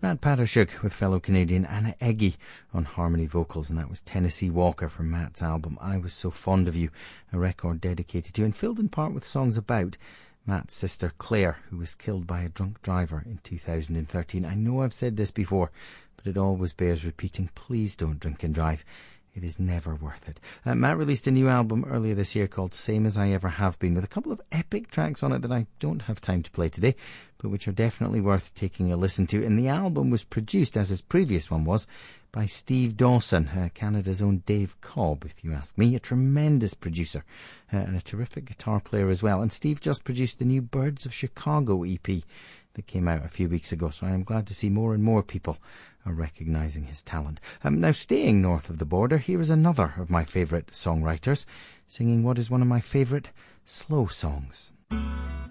Matt Pattershuk with fellow Canadian Anna Eggy on harmony vocals, and that was Tennessee Walker from Matt's album I Was So Fond of You, a record dedicated to and filled in part with songs about Matt's sister Claire, who was killed by a drunk driver in 2013. I know I've said this before, but it always bears repeating. Please don't drink and drive. It is never worth it. Matt released a new album earlier this year called Same As I Ever Have Been, with a couple of epic tracks on it that I don't have time to play today, but which are definitely worth taking a listen to. And the album was produced, as his previous one was, by Steve Dawson, Canada's own Dave Cobb, if you ask me. A tremendous producer and a terrific guitar player as well. And Steve just produced the new Birds of Chicago EP that came out a few weeks ago, so I am glad to see more and more people are recognising his talent. Now, staying north of the border, here is another of my favourite songwriters singing what is one of my favourite slow songs.